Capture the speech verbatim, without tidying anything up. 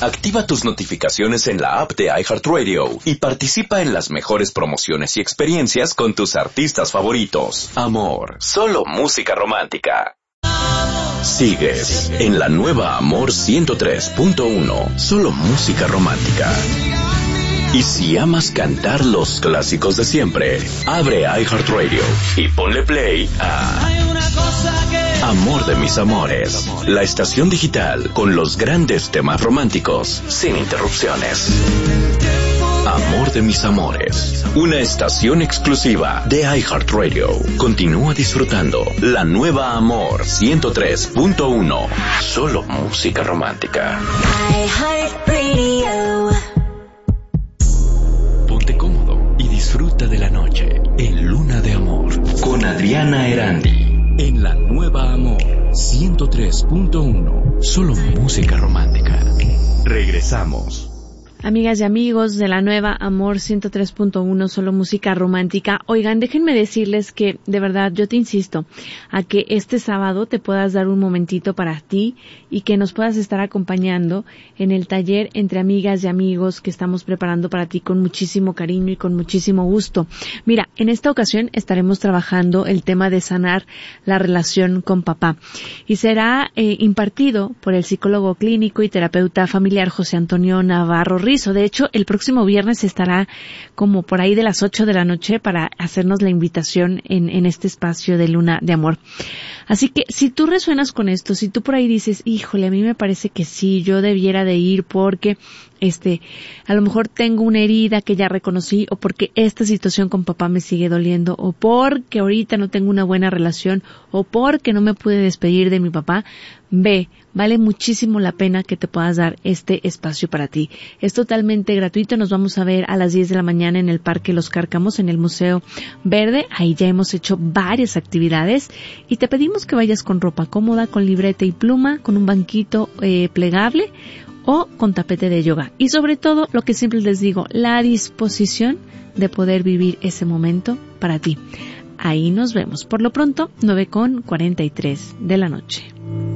Activa tus notificaciones en la app de iHeartRadio y participa en las mejores promociones y experiencias con tus artistas favoritos. Amor, solo música romántica. Sigues en la nueva Amor ciento tres punto uno, solo música romántica. Y si amas cantar los clásicos de siempre, abre iHeartRadio y ponle play a Amor de mis amores, la estación digital con los grandes temas románticos, sin interrupciones. Amor de mis amores, una estación exclusiva de iHeartRadio. Continúa disfrutando la nueva Amor ciento tres punto uno, solo música romántica. iHeartRadio. Ponte cómodo y disfruta de la noche en Luna de Amor con Adriana Erandi. En la nueva Amor ciento tres punto uno, solo música romántica. Regresamos. Amigas y amigos de la nueva Amor ciento tres punto uno, solo música romántica. Oigan, déjenme decirles que, de verdad, yo te insisto a que este sábado te puedas dar un momentito para ti y que nos puedas estar acompañando en el taller entre amigas y amigos que estamos preparando para ti con muchísimo cariño y con muchísimo gusto. Mira, en esta ocasión estaremos trabajando el tema de sanar la relación con papá y será eh, impartido por el psicólogo clínico y terapeuta familiar José Antonio Navarro Ríos. De hecho, el próximo viernes estará como por ahí de las ocho de la noche para hacernos la invitación en, en este espacio de Luna de Amor. Así que si tú resuenas con esto, si tú por ahí dices, híjole, a mí me parece que sí, yo debiera de ir porque este, a lo mejor tengo una herida que ya reconocí, o porque esta situación con papá me sigue doliendo, o porque ahorita no tengo una buena relación, o porque no me pude despedir de mi papá, ve, vale muchísimo la pena que te puedas dar este espacio para ti. Es totalmente gratuito, nos vamos a ver a las diez de la mañana en el Parque Los Cárcamos, en el Museo Verde. Ahí ya hemos hecho varias actividades y te pedimos que vayas con ropa cómoda, con libreta y pluma, con un banquito eh, plegable o con tapete de yoga. Y sobre todo, lo que siempre les digo, la disposición de poder vivir ese momento para ti. Ahí nos vemos. Por lo pronto, nueve con cuarenta y tres de la noche.